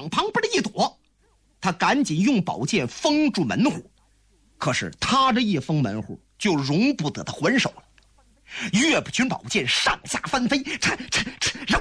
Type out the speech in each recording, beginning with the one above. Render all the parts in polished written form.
往旁边的一躲，他赶紧用宝剑封住门户。可是他这一封门户，就容不得他还手了。岳不群宝剑上下翻飞，绕。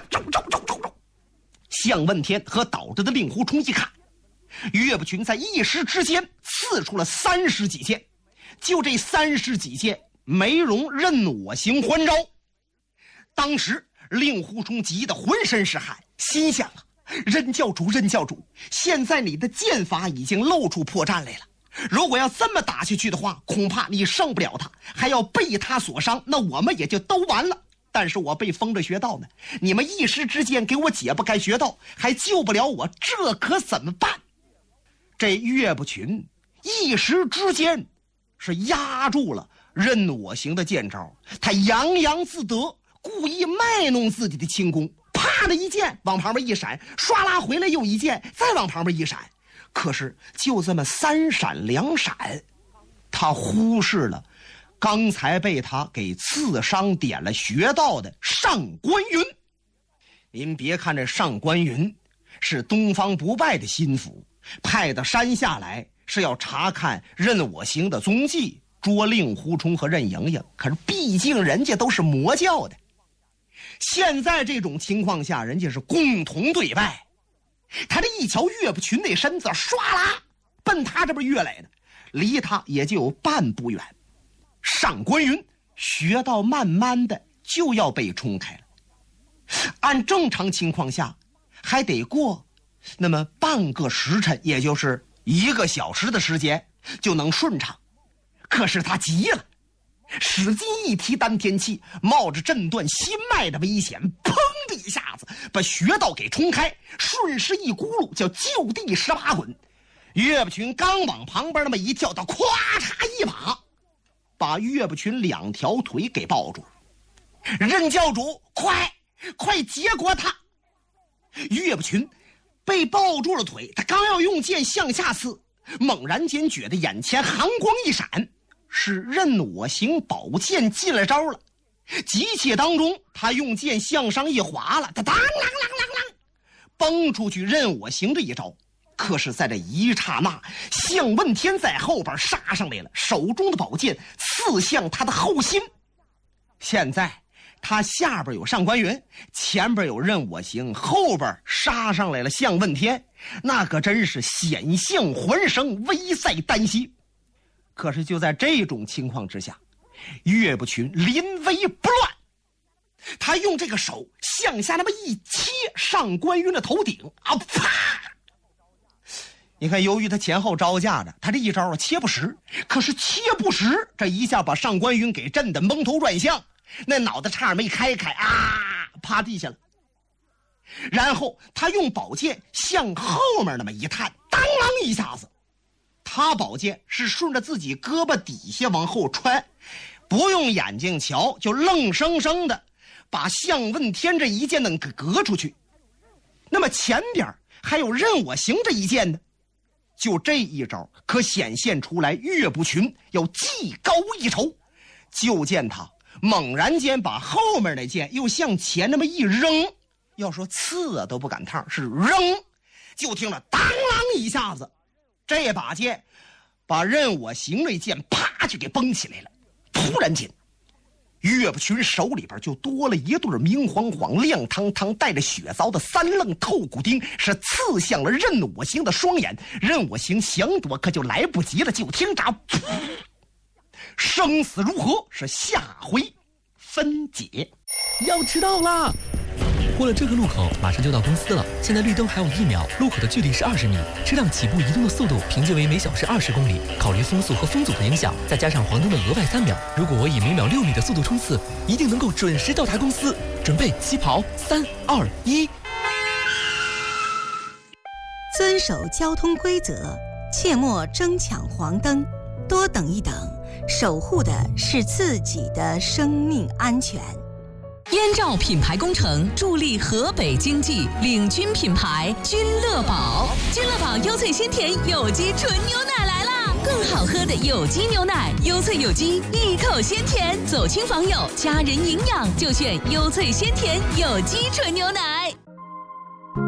向问天和倒着的令狐冲一看，岳不群在一时之间刺出了30几剑，就这30几剑没容任我行还招。当时令狐冲急得浑身是汗，心想啊，任教主，现在你的剑法已经露出破绽来了，如果要这么打下去的话，恐怕你胜不了他，还要被他所伤，那我们也就都完了。但是我被封着穴道呢，你们一时之间给我解不开穴道，还救不了我，这可怎么办？这岳不群一时之间是压住了任我行的剑招，他洋洋自得，故意卖弄自己的轻功，啪的一剑往旁边一闪，唰啦回来又一剑，再往旁边一闪。可是就这么3闪2闪，他忽视了刚才被他给刺伤点了穴道的上官云。您别看这上官云是东方不败的心腹，派到山下来是要查看任我行的踪迹，捉令狐冲和任盈盈，可是毕竟人家都是魔教的，现在这种情况下人家是共同对败。他这一瞧岳不群那身子唰啦奔他这边跃来的，离他也就有半步远。上官云穴道慢慢的就要被冲开了，按正常情况下还得过那么半个时辰，也就是1个小时的时间就能顺畅。可是他急了，使劲一提丹田气，冒着震断心脉的危险，砰的一下子把穴道给冲开，顺势一咕噜叫就地18滚。岳不群刚往旁边那么一跳，他咵嚓一把把岳不群2条腿给抱住。任教主，快结果他！岳不群被抱住了腿，他刚要用剑向下刺，猛然间觉得眼前寒光一闪，是任我行宝剑进了招了。急切当中，他用剑向上一划了，他当啷崩出去任我行这一招。可是在这一刹那，向问天在后边杀上来了，手中的宝剑刺向他的后心。现在他下边有上官云，前边有任我行，后边杀上来了向问天，那可真是险象环生，危在旦夕。可是就在这种情况之下，岳不群临危不乱，他用这个手向下那么一切上官云的头顶啊，啪！你看，由于他前后招架着，他这一招切不实，可是切不实，这一下把上官云给震得蒙头转向，那脑袋差点没开啊，趴地下了。然后他用宝剑向后面那么一探，当啷一下子，他宝剑是顺着自己胳膊底下往后穿，不用眼睛瞧，就愣生生的把向问天这一剑能隔出去。那么前边还有任我行这一剑呢，就这一招可显现出来岳不群要技高一筹。就见他猛然间把后面那剑又向前那么一扔，要说刺啊都不赶趟，是扔，就听了当啷一下子，这把剑把任我行那剑啪就给崩起来了。突然间岳不群手里边就多了一对明晃晃亮堂堂带着血槽的3愣透骨钉，是刺向了任我行的双眼。任我行想躲可就来不及了，就听着噗，生死如何是下回分解。 要迟到啦！过了这个路口马上就到公司了，现在绿灯还有1秒，路口的距离是20米，车辆起步移动的速度平均为每小时20公里。考虑风速和风阻的影响，再加上黄灯的额外3秒，如果我以每秒6米的速度冲刺，一定能够准时到达公司。准备起跑，3、2、1。 遵守交通规则，切莫争抢黄灯，多等一等，守护的是自己的生命安全。 燕赵品牌工程助力河北经济，领军品牌君乐宝。君乐宝优萃鲜甜有机纯牛奶来啦！更好喝的有机牛奶，优萃有机，一口鲜甜，走亲访友，家人营养就选优萃鲜甜有机纯牛奶。